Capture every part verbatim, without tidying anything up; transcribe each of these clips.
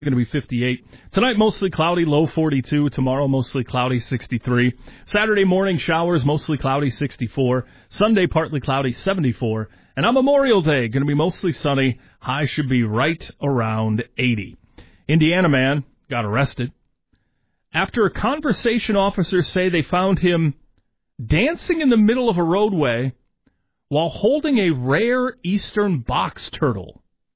Going to be fifty-eight. Tonight, mostly cloudy, low forty-two. Tomorrow, mostly cloudy, sixty-three. Saturday morning, showers, mostly cloudy, sixty-four. Sunday, partly cloudy, seventy-four. And on Memorial Day, going to be mostly sunny. High should be right around eighty. Indiana man got arrested after a conversation officers say they found him dancing in the middle of a roadway while holding a rare eastern box turtle.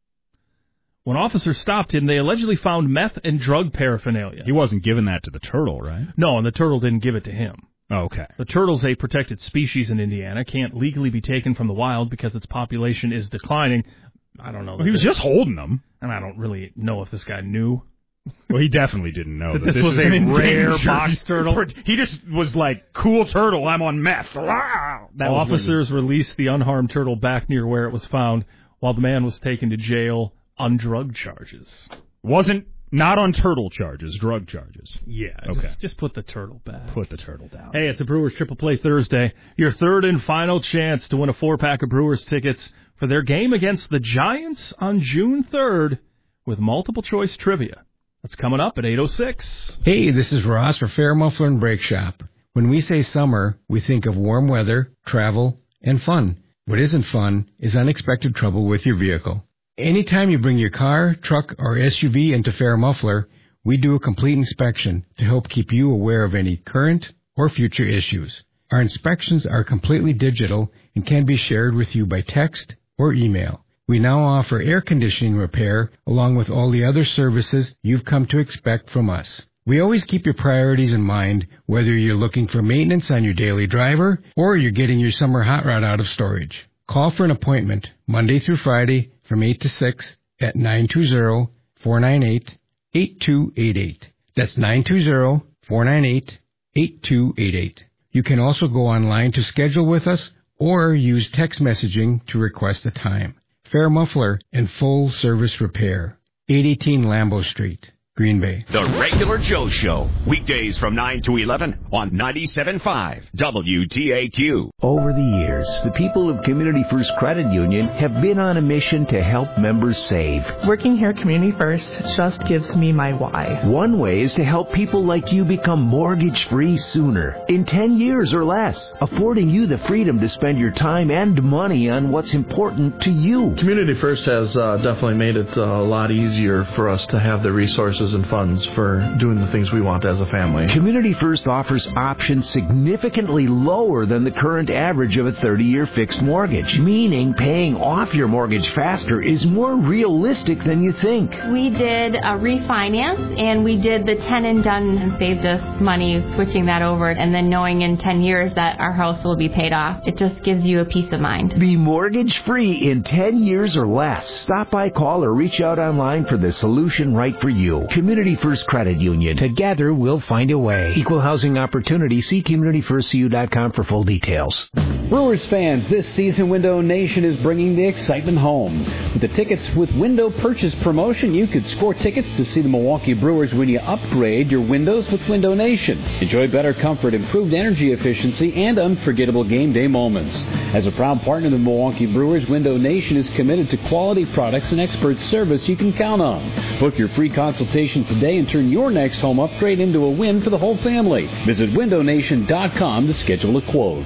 When officers stopped him, they allegedly found meth and drug paraphernalia. He wasn't giving that to the turtle, right? No, and the turtle didn't give it to him. Oh, okay. The turtle's a protected species in Indiana, can't legally be taken from the wild because its population is declining. I don't know. Well, he was just holding them. And I don't really know if this guy knew. Well, he definitely didn't know that, that this, this was a rare box turtle. He just was like, cool turtle, I'm on meth. That Officers released the unharmed turtle back near where it was found while the man was taken to jail on drug charges. Wasn't, not on turtle charges, drug charges. Yeah, okay. Just, just put the turtle back. Put the turtle down. Hey, it's a Brewers Triple Play Thursday. Your third and final chance to win a four-pack of Brewers tickets for their game against the Giants on June third with multiple-choice trivia. That's coming up at eight oh six. Hey, this is Ross for Fair Muffler and Brake Shop. When we say summer, we think of warm weather, travel, and fun. What isn't fun is unexpected trouble with your vehicle. Anytime you bring your car, truck, or S U V into Fair Muffler, we do a complete inspection to help keep you aware of any current or future issues. Our inspections are completely digital and can be shared with you by text or email. We now offer air conditioning repair along with all the other services you've come to expect from us. We always keep your priorities in mind, whether you're looking for maintenance on your daily driver or you're getting your summer hot rod out of storage. Call for an appointment Monday through Friday from eight to six at nine two zero, four nine eight, eight two eight eight. That's nine two zero, four nine eight, eight two eight eight. You can also go online to schedule with us or use text messaging to request a time. Fair Muffler and Full Service Repair, eight eighteen Lambeau Street, Green Bay. The Regular Joe Show, weekdays from nine to eleven on ninety-seven point five W T A Q. Over the years, the people of Community First Credit Union have been on a mission to help members save. Working here at Community First just gives me my why. One way is to help people like you become mortgage-free sooner, in ten years or less, affording you the freedom to spend your time and money on what's important to you. Community First has uh, definitely made it uh, a lot easier for us to have the resources and funds for doing the things we want as a family. Community First offers options significantly lower than the current average of a thirty-year fixed mortgage, meaning paying off your mortgage faster is more realistic than you think. We did a refinance, and we did the ten and done and saved us money switching that over, and then knowing in ten years that our house will be paid off. It just gives you a peace of mind. Be mortgage-free in ten years or less. Stop by, call, or reach out online for the solution right for you. Community First Credit Union. Together, we'll find a way. Equal housing opportunity. See community first c u dot com for full details. Brewers fans, this season Window Nation is bringing the excitement home. With the Tickets with Window Purchase promotion, you could score tickets to see the Milwaukee Brewers when you upgrade your windows with Window Nation. Enjoy better comfort, improved energy efficiency, and unforgettable game day moments. As a proud partner of the Milwaukee Brewers, Window Nation is committed to quality products and expert service you can count on. Book your free consultation today and turn your next home upgrade into a win for the whole family. Visit window nation dot com to schedule a quote.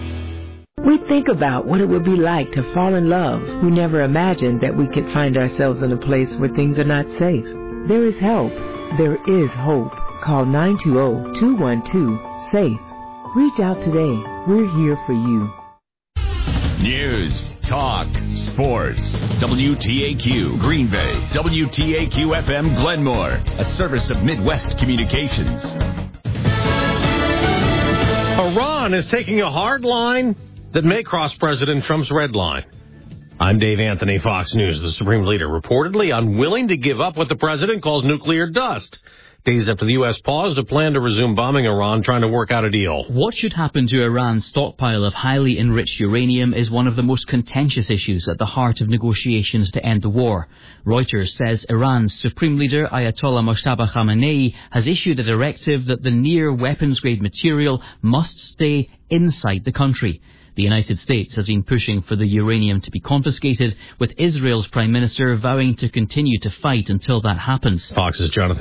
We think about what it would be like to fall in love. We never imagined that we could find ourselves in a place where things are not safe. There is help. There is hope. Call nine two zero, two one two, SAFE. Reach out today. We're here for you. News, talk, sports. W T A Q Green Bay. W T A Q F M Glenmore. A service of Midwest Communications. Iran is taking a hard line that may cross President Trump's red line. I'm Dave Anthony, Fox News. The Supreme Leader reportedly unwilling to give up what the president calls nuclear dust. Days after the U S paused a plan to resume bombing Iran, trying to work out a deal. What should happen to Iran's stockpile of highly enriched uranium is one of the most contentious issues at the heart of negotiations to end the war. Reuters says Iran's Supreme Leader Ayatollah Mojtaba Khamenei has issued a directive that the near weapons-grade material must stay inside the country. The United States has been pushing for the uranium to be confiscated, with Israel's Prime Minister vowing to continue to fight until that happens. Fox's Jonathan